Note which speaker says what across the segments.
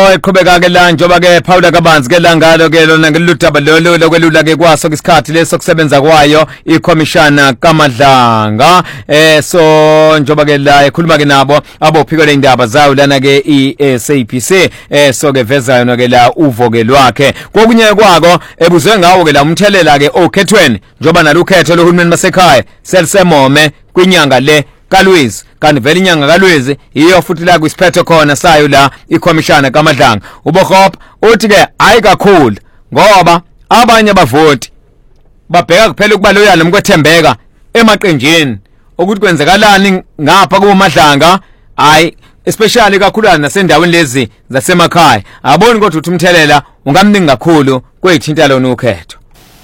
Speaker 1: Iqhubeka ke la njoba ke Paula kabanzi ke la ngalo ke lona ngeludaba lolu lokwelula ke kwaso isikhathi leso kusebenza kwayo iCommissioner kaMadlanga so njoba ke la ekhuluma ke nabo abophiko leindaba zayo lana ke iSAPC so ke vezayo no ke la uvo ke lwakhe kokunye kwako ebuzwe ngawo ke la umthelela ke okhethweni njoba nalukhetho lohulumeni basekhaya selisemome kwinyanga le kaLwezi kanti vele inyanga kaLwezi iyo futhi la kwisiphetho khona sayo la iCommissioner kaMadlanga uBokhop uthi ke hayi kakhulu ngoba abanye abavoti babheka kuphela ukuba loyalo mkwethembeka emaqenjini ukuthi kwenzekalani ngapha kuMadlanga hayi especially kakhulu nasendaweni lezi zasemakhaya aboni kodwa uthi umthelela ungamningi kakhulu kwethinta lona ukhetho.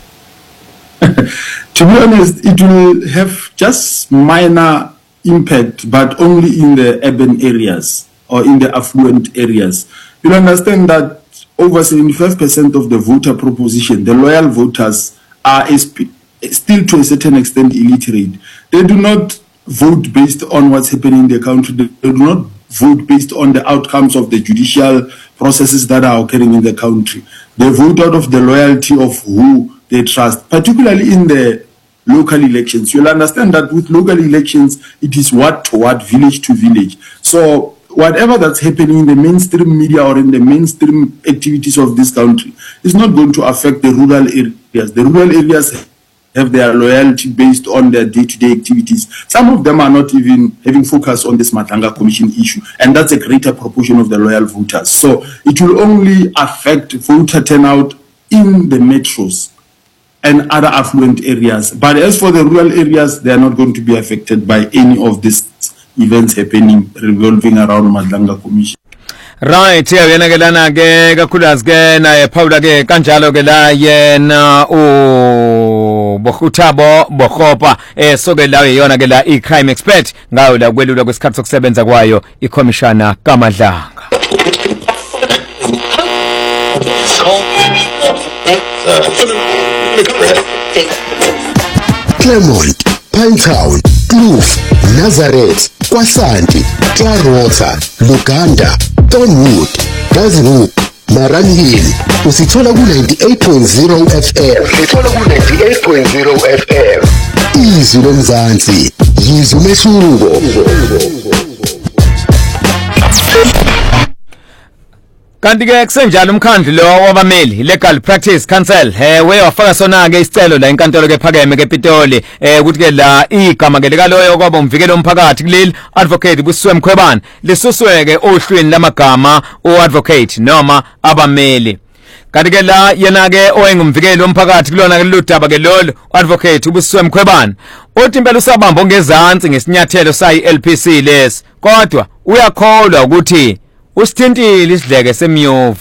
Speaker 2: To be honest, it will have just minor impact, but only in the urban areas or in the affluent areas. You'll understand that over 75% of the voter proposition, the loyal voters, are still to a certain extent illiterate. They do not vote based on what's happening in the country. They do not vote based on the outcomes of the judicial processes that are occurring in the country. They vote out of the loyalty of who they trust, particularly in the local elections. You'll understand that with local elections, it is ward to ward, village to village. So whatever that's happening in the mainstream media or in the mainstream activities of this country is not going to affect the rural areas. The rural areas have their loyalty based on their day-to-day activities. Some of them are not even having focus on this Madlanga Commission issue, and that's a greater proportion of the loyal voters. So it will only affect voter turnout in the metros and other affluent areas. But as for the rural areas, they are not going to be affected by any of these events happening revolving around Madlanga Commission.
Speaker 1: Right, yena ke lana ke kakhulukazi ke naye Paula ke kanjalo ke la yena Bokhutabo Bokhopa so ke la yona ke la iCrime Expert ngayo la kwelula kwesikhathi sokusebenza kwayo iCommissioner kaMadlanga.
Speaker 3: Claremont, Pinetown, Kloof, Nazareth, Kwasanti, Clarota, Luganda, Thornwood, Gazhoop, Maranhill. Usithola ku 98.0 FM. Usithola ku 98.0 FM. Izwi lomzansi, yizwi umehluko.
Speaker 1: Kanti ke kusenjalo umkhandlu lo wabameli Legal Practice Council wafaka sona ke isicelo la inkantolo ke phakeme ke Pitoli ukuthi ke la igama ke likaloyo kwaba umvikelo omphakathi kuleli advocate Busisiwe Mkhwebane lisusweke ohlwini lamagama oadvocate noma abameli. Kanti ke la yena ke owengumvikeli omphakathi kulona ke ludaba ke lolo advocate Busisiwe Mkhwebane uthi impela usabamba ngezantsi ngesinyathelo sayi LPC lesi kodwa uyakholwa ukuthi usithintile isidleke semyovu.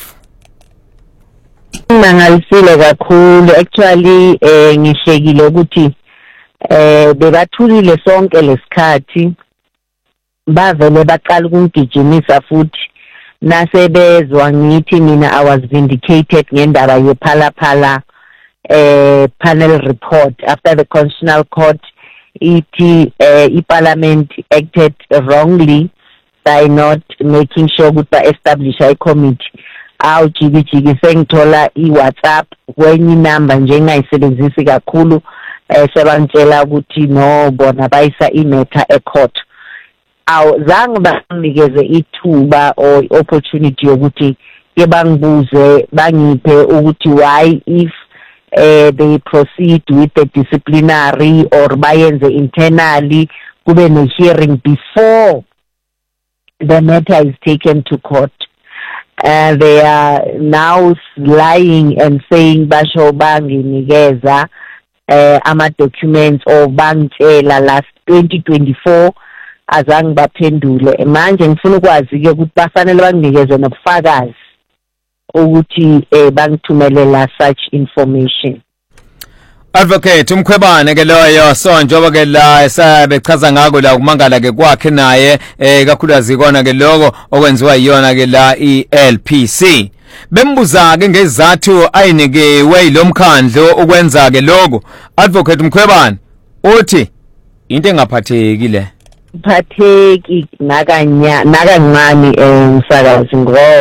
Speaker 4: Mangalisile kakhulu actually ngihlekile ukuthi bebathulile sonke lesikhathi bavele baqala ukungijimisa futhi nasebezwa ngithi mina I was vindicated ngendaba yephalaphala panel report after the Constitutional Court ithi iParliament acted wrongly by not making sure ukuthi establish a committee. Awu jikijiki sengithola iWhatsApp kwenye number nje engayisebenzisi kakhulu sebantshela ukuthi no bona bayisa imatter ecourt. Awu zange banginikeze ithuba or opportunity yokuthi ke bangibuze bangiphe ukuthi why if they proceed with the disciplinary or bayenze internally kube ne hearing before the matter is taken to court. They are now lying and saying basho banginikeza ama documents or bangitshela last 2024 azange baphendule. Manje ngifuna ukwazi ke ukuthi bafanele banginikeze nobufakazi ukuthi bangithumelela such information.
Speaker 1: Advocate Mkhwebane ke loyo so njoba ke la esabechaza ngako la kumangala ke kwakhe naye kakhulukazi kona ke lokho okwenziwa yiyona ke la iLPC bembuza ke ngezathu ayinikewe lomkhandlo ukwenza ke lokho. Advocate Mkhwebane uthi into engaphathekile
Speaker 4: phatheki nakancane umsakazi ngo